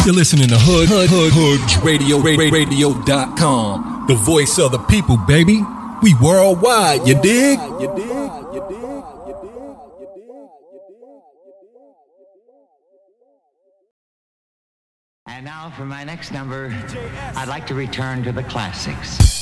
You're listening to Radio.com. The voice of the people, baby. We worldwide, you dig? And now for my next number, I'd like to return to the classics.